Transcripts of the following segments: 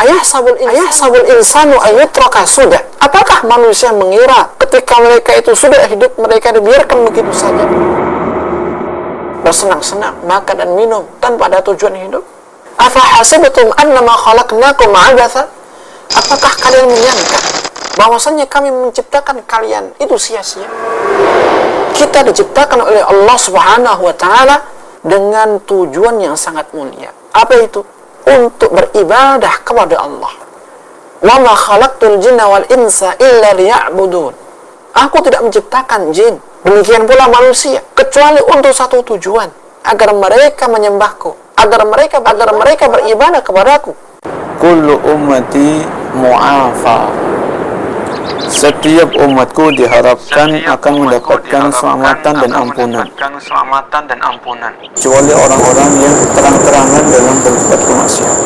Ayahsabul insanu ayyutraka sudah. Apakah manusia mengira ketika mereka itu sudah hidup, mereka dibiarkan begitu saja? Bersenang-senang, makan dan minum tanpa ada tujuan hidup? Afahasibtum annama khalaqnakum abatha? Apakah kalian menyangka bahwasanya kami menciptakan kalian itu sia-sia? Kita diciptakan oleh Allah Subhanahu wa taala dengan tujuan yang sangat mulia. Apa itu? Untuk beribadah kepada Allah. Wa ma khalaqtul jinna wal insa illa liya'budun. Aku tidak menciptakan jin, demikian pula manusia, kecuali untuk satu tujuan, agar mereka menyembahku, agar mereka beribadah kepadaku. Kullu ummati mu'afa. Setiap umatku diharapkan akan mendapatkan keselamatan dan ampunan. Kecuali orang-orang yang terang-terangan dalam berbuat kemaksiatan.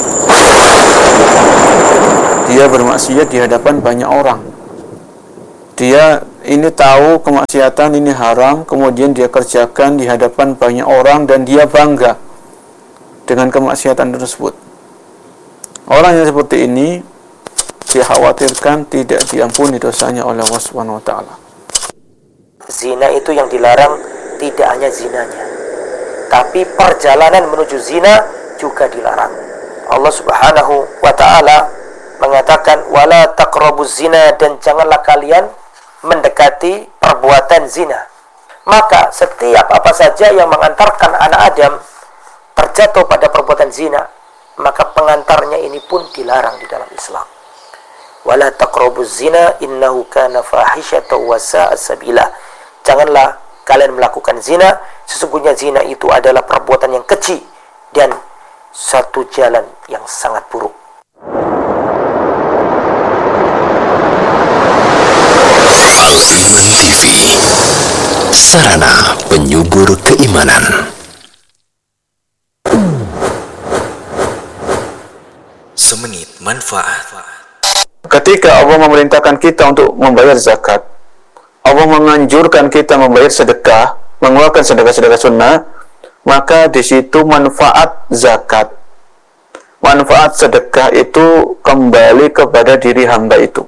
Dia bermaksiat di hadapan banyak orang. Dia ini tahu kemaksiatan ini haram, kemudian dia kerjakan di hadapan banyak orang dan dia bangga dengan kemaksiatan tersebut. Orang yang seperti ini dikhawatirkan tidak diampuni dosanya oleh Allah Subhanahu wa taala. Zina itu yang dilarang tidak hanya zinanya, tapi perjalanan menuju zina juga dilarang. Allah Subhanahu wa taala mengatakan wala taqrabuz zina, dan janganlah kalian mendekati perbuatan zina. Maka setiap apa saja yang mengantarkan anak Adam terjatuh pada perbuatan zina, maka pengantarnya ini pun dilarang di dalam Islam. Wala taqrabuz zina innahu kana fahishatan wa sa'a sabila. Janganlah kalian melakukan zina, sesungguhnya zina itu adalah perbuatan yang keji dan satu jalan yang sangat buruk. Al-Iman TV, sarana penyubur keimanan. Semenit manfaat. Ketika Allah memerintahkan kita untuk membayar zakat, Allah menganjurkan kita membayar sedekah, mengeluarkan sedekah-sedekah sunnah, maka di situ manfaat zakat, manfaat sedekah itu kembali kepada diri hamba itu,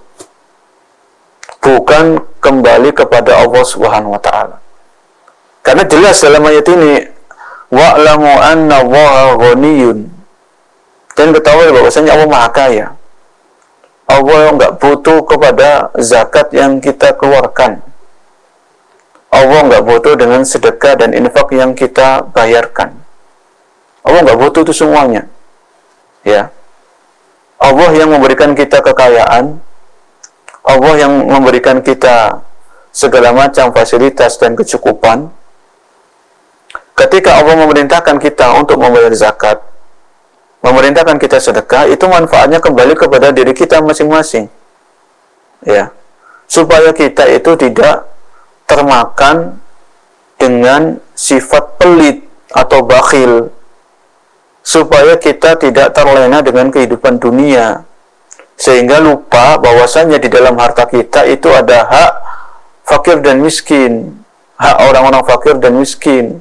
bukan kembali kepada Allah Subhanahu wa taala. Karena jelas dalam ayat ini, wa'lamu anna Allaha ghaniyun, dan ketahui bahwasanya Allah Maha Kaya. Allah enggak butuh kepada zakat yang kita keluarkan. Allah enggak butuh dengan sedekah dan infak yang kita bayarkan. Allah enggak butuh itu semuanya. Ya. Allah yang memberikan kita kekayaan, Allah yang memberikan kita segala macam fasilitas dan kecukupan. Ketika Allah memerintahkan kita untuk membayar zakat, memerintahkan kita sedekah, itu manfaatnya kembali kepada diri kita masing-masing, ya, supaya kita itu tidak termakan dengan sifat pelit atau bakhil, supaya kita tidak terlena dengan kehidupan dunia, sehingga lupa bahwasanya di dalam harta kita itu ada hak fakir dan miskin, hak orang-orang fakir dan miskin.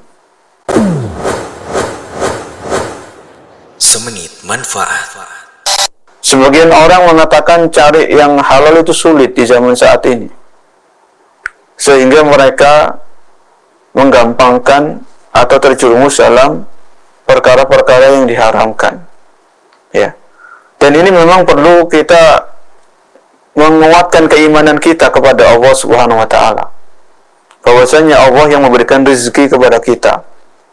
Semenit manfaat. Sebagian orang mengatakan cari yang halal itu sulit di zaman saat ini, sehingga mereka menggampangkan atau terjerumus dalam perkara-perkara yang diharamkan, ya. Dan ini memang perlu kita menguatkan keimanan kita kepada Allah Subhanahu wa taala, bahwasanya Allah yang memberikan rezeki kepada kita,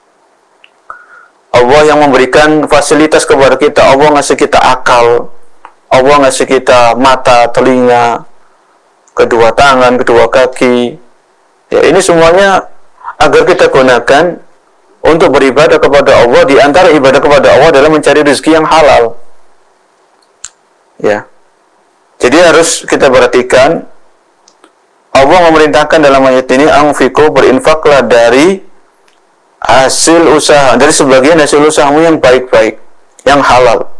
Allah yang memberikan fasilitas kepada kita, Allah ngasih kita akal, Allah ngasih kita mata, telinga, kedua tangan, kedua kaki. Ya, ini semuanya agar kita gunakan untuk beribadah kepada Allah. Di antara ibadah kepada Allah adalah mencari rezeki yang halal. Ya. Jadi harus kita perhatikan, Allah memerintahkan dalam ayat ini, anfiqu, berinfaklah dari hasil usaha, dari sebagian hasil usahamu yang baik-baik, yang halal.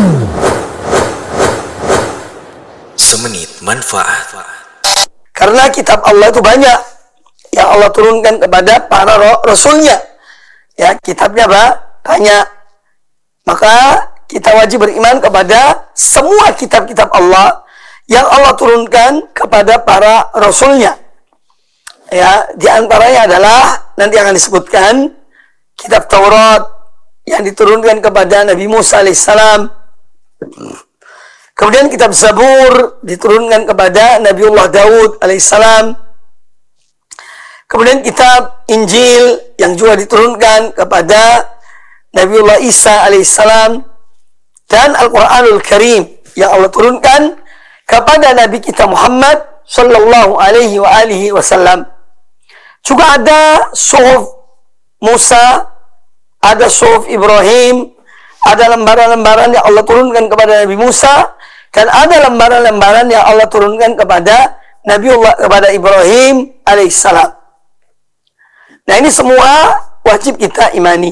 Semenit manfaat. Karena kitab Allah itu banyak yang Allah turunkan kepada para rasulnya, ya, kitabnya banyak, maka kita kita wajib beriman kepada semua kitab-kitab Allah yang Allah turunkan kepada para rasulnya. Ya, di antaranya adalah nanti akan disebutkan kitab Taurat yang diturunkan kepada Nabi Musa alaihissalam. Kemudian kitab Zabur diturunkan kepada Nabiullah Daud alaihissalam. Kemudian kitab Injil yang juga diturunkan kepada Nabiullah Isa alaihissalam, dan Al-Quranul Karim yang Allah turunkan kepada Nabi kita Muhammad sallallahu alaihi wasallam. Juga ada suhuf Musa, ada suhuf Ibrahim, ada lembaran-lembaran yang Allah turunkan kepada Nabi Musa, dan ada lembaran-lembaran yang Allah turunkan kepada kepada Ibrahim alaihissalam. Nah, ini semua wajib kita imani.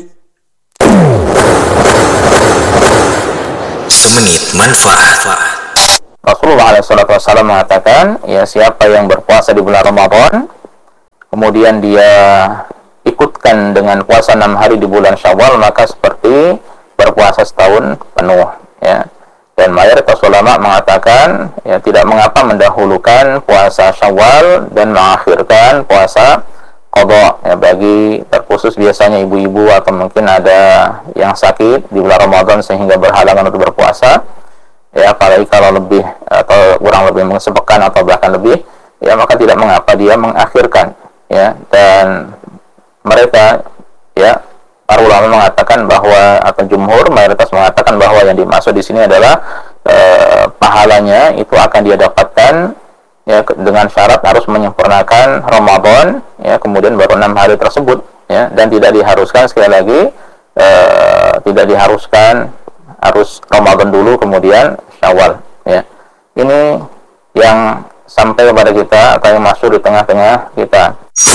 Semenit manfaat. Rasulullah SAW mengatakan, ya, siapa yang berpuasa di bulan Ramadan, kemudian dia ikutkan dengan puasa 6 hari di bulan Syawal, maka seperti berpuasa setahun penuh. Ya. Dan mayoritas ulama mengatakan, ya, tidak mengapa mendahulukan puasa Syawal dan mengakhirkan puasa qadha, ya, bagi terkhusus biasanya ibu-ibu atau mungkin ada yang sakit di bulan Ramadan sehingga berhalangan untuk berpuasa, ya, apalagi kalau lebih atau kurang lebih mengesepkan atau bahkan lebih, ya, maka tidak mengapa dia mengakhirkan, ya. Dan mereka, ya, para ulama mengatakan bahwa, atau jumhur mayoritas mengatakan bahwa yang dimaksud di sini adalah pahalanya itu akan dia dapatkan, ya, dengan syarat harus menyempurnakan Ramadan, ya, kemudian baru 6 hari tersebut, ya, dan tidak diharuskan, sekali lagi, tidak diharuskan harus Ramadan dulu kemudian Syawal, ya. Ini yang sampai kepada kita atau yang masuk di tengah-tengah kita.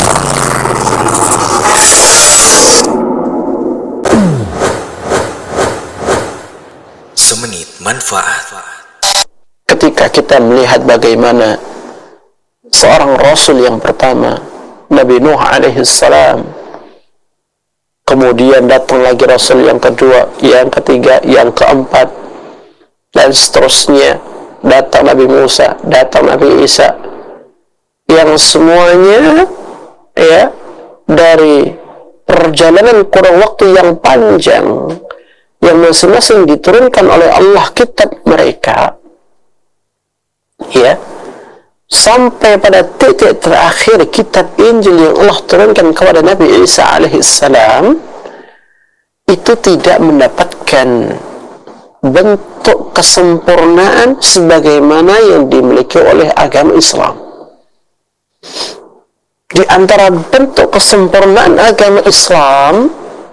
Semenit manfaat. Ketika kita melihat bagaimana seorang Rasul yang pertama, Nabi Nuh alaihissalam, kemudian datang lagi Rasul yang kedua, yang ketiga, yang keempat, dan seterusnya, datang Nabi Musa, datang Nabi Isa, yang semuanya, ya, dari perjalanan kurang waktu yang panjang, yang masing-masing diturunkan oleh Allah kitab mereka, ya, sampai pada titik terakhir kitab Injil yang Allah turunkan kepada Nabi Isa alaihissalam, itu tidak mendapatkan bentuk kesempurnaan sebagaimana yang dimiliki oleh agama Islam. Di antara bentuk kesempurnaan agama Islam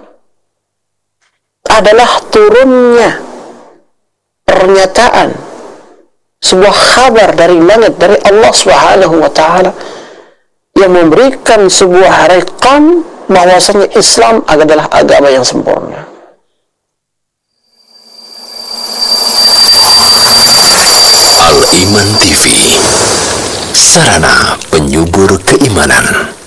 adalah turunnya pernyataan, sebuah kabar dari langit, dari Allah Subhanahu wa ta'ala, yang memberikan sebuah rekam bahwasanya Islam adalah agama yang sempurna. Al-Iman TV, sarana penyubur keimanan.